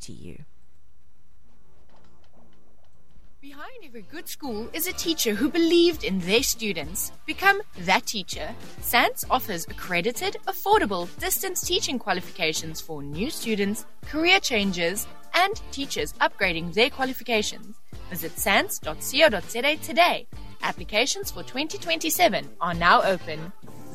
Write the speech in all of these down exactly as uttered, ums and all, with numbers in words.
to you. Behind every good school is a teacher who believed in their students. Become that teacher. SANS offers accredited, affordable distance teaching qualifications for new students, career changers, and teachers upgrading their qualifications. Visit sans dot co dot za today. Applications for twenty twenty-seven are now open.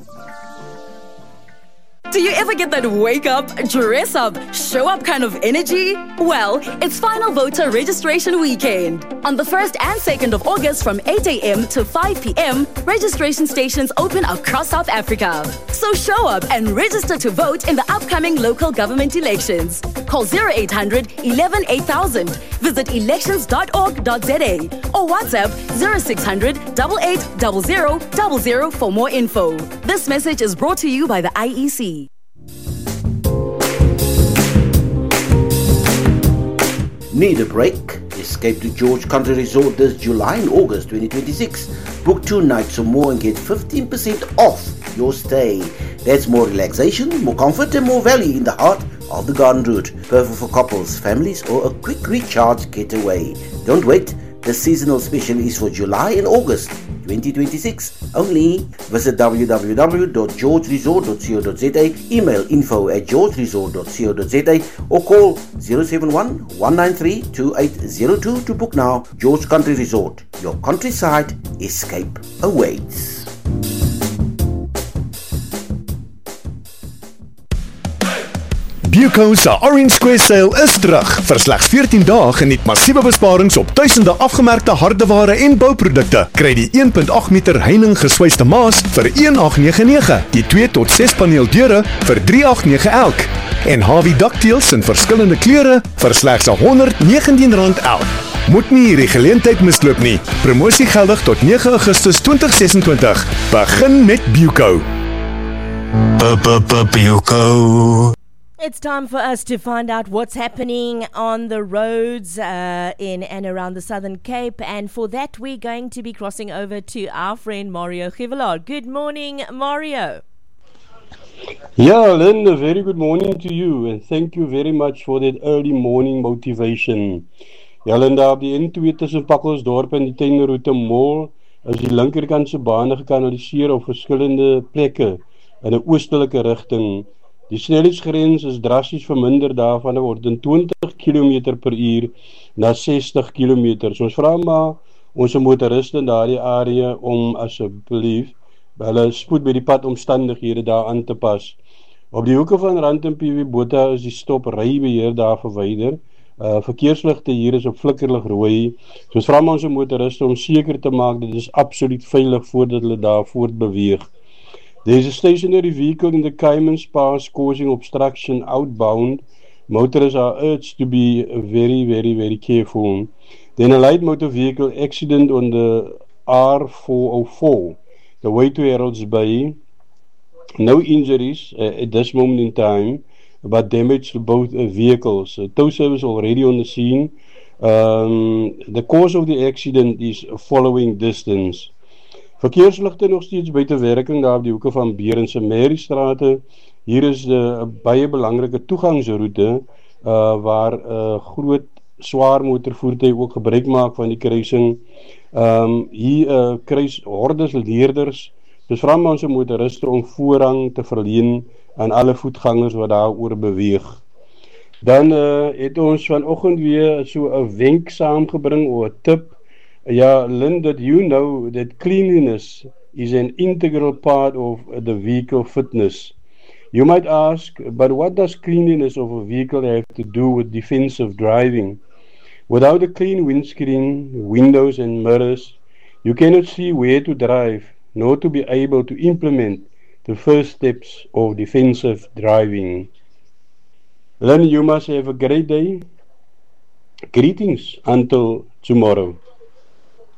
Do you ever get that wake up, dress up, show up kind of energy? Well, it's Final Voter Registration Weekend. On the first and second of August from eight a.m. to five p.m, registration stations open across South Africa. So show up and register to vote in the upcoming local government elections. Call zero eight hundred, eleven, eight thousand. Visit elections dot org dot za or WhatsApp zero six hundred, eight eight zero zero zero zero for more info. This message is brought to you by the I E C. Need a break? Escape to George Country Resort this July and August twenty twenty-six. Book two nights or more and get fifteen percent off your stay. That's more relaxation, more comfort and more value in the heart of the Garden Route. Perfect for couples, families or a quick recharge getaway. Don't wait. The seasonal special is for July and August twenty twenty-six only. Visit w w w dot george resort dot co dot za, email info at george resort dot co dot za or call zero seven one, one nine three, two eight zero two to book now. George Country Resort, your countryside escape awaits. Buco se Orange Square Sale is terug. Vir slegs veertien dae geniet massiewe besparings op duisende afgemerkte hardeware en bouprodukte. Kry die een komma agt meter heining geswyste maas vir een agt nege nege, die twee tot ses paneel deure vir drie agt nege elk en Hawie dakteels in verskillende kleure vir slegs honderd negentien rand elk. Moet nie hierdie geleentheid misloop nie. Promosie geldig tot nege Augustus twintig sesentwintig. Begin met Buco. Buco. It's time for us to find out what's happening on the roads uh, in and around the Southern Cape. And for that, we're going to be crossing over to our friend Mario Givelaar. Good morning, Mario. Yeah, Lynn, a very good morning to you. And thank you very much for that early morning motivation. Ja, Linda, op die N twee tussen Pakkelsdorp en die Tuinroete Mall is die linkerkant se bane gekanaliseer op verskillende plekke in 'n oostelike rigting. Die snelheidsgrens is drasties verminder daarvan word in twintig kilometer per uur na sestig kilometer. So ons vra maar ons motoriste in daardie area om asseblief hulle spoed by die padomstandighede daar aan te pas. Op die hoeke van Rand en P W Botha is die stop rybeheer daar verwyder. Uh, verkeersligte hier is op flikkerlig rooi. So ons vra maar ons motoriste om seker te maak dit is absoluut veilig voordat hulle daar voortbeweeg. There is a stationary vehicle in the Cayman's Pass causing obstruction outbound. Motorists are urged to be very, very, very careful. Then a light motor vehicle accident on the R four oh four, the way to Harold's Bay. No injuries uh, at this moment in time, but damage to both uh, vehicles. Uh, tow service already on the scene. Um, the cause of the accident is following distance. Verkeersligte nog steeds buite werking daar op die hoeke van Berens en Marystrate. Hier is 'n uh, baie belangrike toegangsroete uh, waar 'n uh, groot swaar motorvoertuie ook gebruik maak van die kruising. Um, hier uh, kruis hordes leerders. Dus vra ons motoriste om voorrang te verleen aan alle voetgangers wat daar oor beweeg. Dan uh, het ons vanoggend weer so 'n wenk saamgebring of 'n tip. Yeah, Lynn, that you know that cleanliness is an integral part of the vehicle fitness. You might ask, but what does cleanliness of a vehicle have to do with defensive driving? Without a clean windscreen, windows and mirrors, you cannot see where to drive, nor to be able to implement the first steps of defensive driving. Lynn, you must have a great day. Greetings until tomorrow.